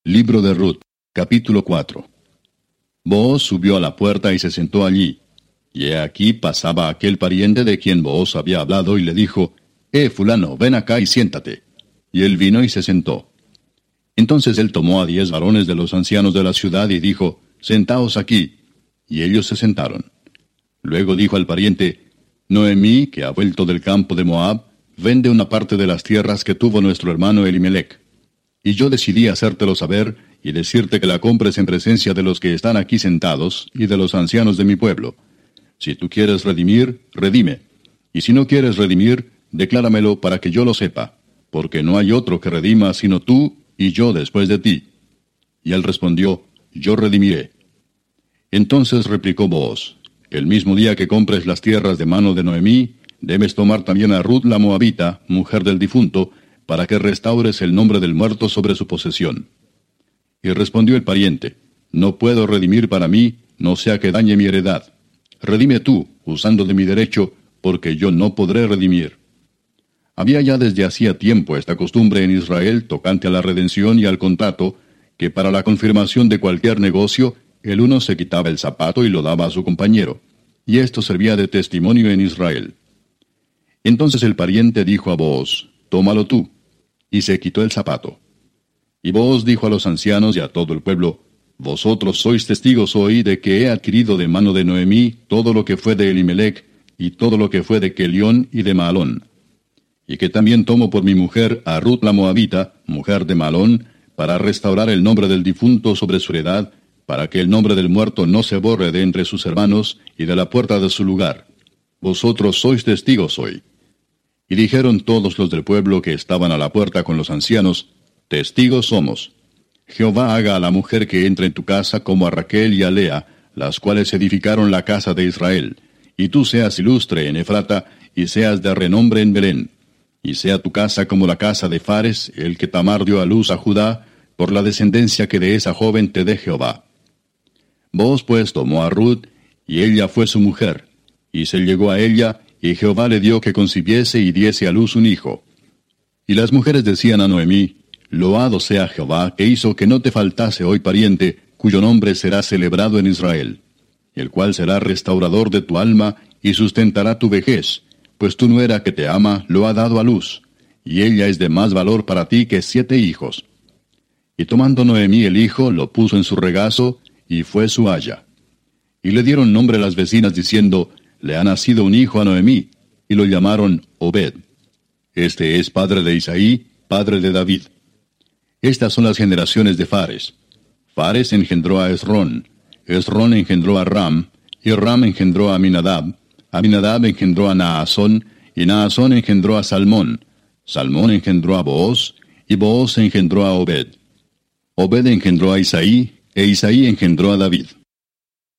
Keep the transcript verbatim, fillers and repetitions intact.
Libro de Ruth, capítulo cuatro. Booz subió a la puerta y se sentó allí. Y he aquí pasaba aquel pariente de quien Booz había hablado y le dijo, «Eh, fulano, ven acá y siéntate». Y él vino y se sentó. Entonces él tomó a diez varones de los ancianos de la ciudad y dijo, «Sentaos aquí». Y ellos se sentaron. Luego dijo al pariente, «Noemí, que ha vuelto del campo de Moab, vende una parte de las tierras que tuvo nuestro hermano Elimelech. Y yo decidí hacértelo saber y decirte que la compres en presencia de los que están aquí sentados y de los ancianos de mi pueblo. Si tú quieres redimir, redime. Y si no quieres redimir, decláramelo para que yo lo sepa, porque no hay otro que redima sino tú y yo después de ti». Y él respondió, «Yo redimiré». Entonces replicó Booz, «El mismo día que compres las tierras de mano de Noemí, debes tomar también a Ruth la Moabita, mujer del difunto, para que restaures el nombre del muerto sobre su posesión». Y respondió el pariente, «No puedo redimir para mí, no sea que dañe mi heredad. Redime tú, usando de mi derecho, porque yo no podré redimir». Había ya desde hacía tiempo esta costumbre en Israel tocante a la redención y al contrato, que para la confirmación de cualquier negocio, el uno se quitaba el zapato y lo daba a su compañero, y esto servía de testimonio en Israel. Entonces el pariente dijo a Booz, «Tómalo tú», y se quitó el zapato. Y Booz dijo a los ancianos y a todo el pueblo, «Vosotros sois testigos hoy de que he adquirido de mano de Noemí todo lo que fue de Elimelech, y todo lo que fue de Kelión y de Mahlón. Y que también tomo por mi mujer a Ruth la Moabita, mujer de Mahlón, para restaurar el nombre del difunto sobre su heredad, para que el nombre del muerto no se borre de entre sus hermanos y de la puerta de su lugar. Vosotros sois testigos hoy». Y dijeron todos los del pueblo que estaban a la puerta con los ancianos, «Testigos somos. Jehová haga a la mujer que entre en tu casa como a Raquel y a Lea, las cuales edificaron la casa de Israel, y tú seas ilustre en Efrata, y seas de renombre en Belén. Y sea tu casa como la casa de Fares, el que Tamar dio a luz a Judá, por la descendencia que de esa joven te dé Jehová». Booz pues tomó a Ruth, y ella fue su mujer, y se llegó a ella, y Jehová le dio que concibiese y diese a luz un hijo. Y las mujeres decían a Noemí, «Loado sea Jehová, que hizo que no te faltase hoy pariente, cuyo nombre será celebrado en Israel, el cual será restaurador de tu alma, y sustentará tu vejez, pues tu nuera que te ama lo ha dado a luz, y ella es de más valor para ti que siete hijos». Y tomando Noemí el hijo, lo puso en su regazo, y fue su haya. Y le dieron nombre a las vecinas, diciendo, «Le ha nacido un hijo a Noemí», y lo llamaron Obed. Este es padre de Isaí, padre de David. Estas son las generaciones de Fares. Fares engendró a Esrón, Esrón engendró a Ram, y Ram engendró a Aminadab, Aminadab engendró a Naasón, y Naasón engendró a Salmón, Salmón engendró a Booz, y Booz engendró a Obed. Obed engendró a Isaí, e Isaí engendró a David.